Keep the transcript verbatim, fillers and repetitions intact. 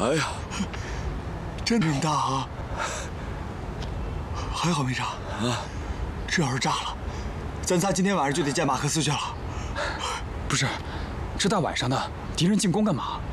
哎呀， 真命大啊！还好没炸啊！这要是炸了，咱仨今天晚上就得见马克思去了。 不是，这大晚上的，敌人进攻干嘛？